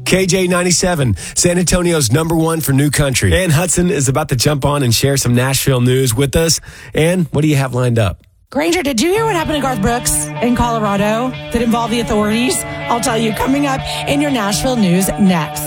KJ97, San Antonio's #1 for new country. Ann Hudson is about to jump on and share some Nashville news with us. Ann, what do you have lined up? Granger, did you hear what happened to Garth Brooks in Colorado that involved the authorities? I'll tell you coming up in your Nashville news next.